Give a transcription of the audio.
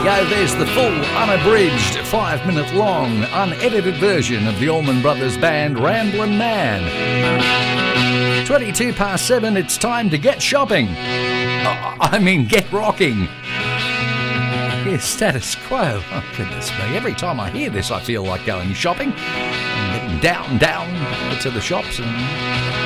go, there's the full, unabridged, 5-minute long, unedited version of the Allman Brothers Band, Ramblin' Man. 7:22, it's time to get shopping. Get rocking. Here's Status Quo. Oh, goodness me. Every time I hear this, I feel like going shopping. I'm getting down to the shops and